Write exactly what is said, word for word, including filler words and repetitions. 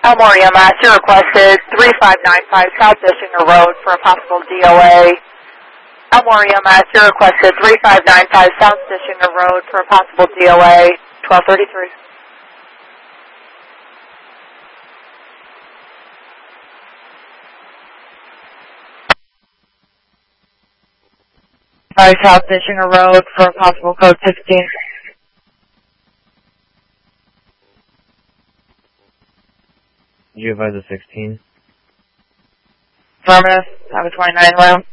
Elmore E M S, your request is three five nine five South Dishinger Road for a possible D O A. Elmore E M S, your request is three five nine five South Dishinger Road for a possible D O A, twelve thirty-three. five South Dishinger Road for a possible code sixteen. Did you advise a sixteen? Affirmative, have a twenty-nine round.